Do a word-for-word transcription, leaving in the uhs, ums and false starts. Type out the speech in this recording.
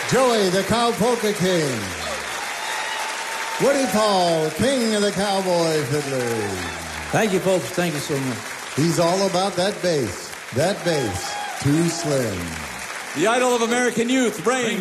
Joey, the Cow Polka King. Woody Paul, King of the Cowboy Fiddlers. Thank you, folks. Thank you so much. He's all about that bass. That bass, too slim. The idol of American youth, Brain.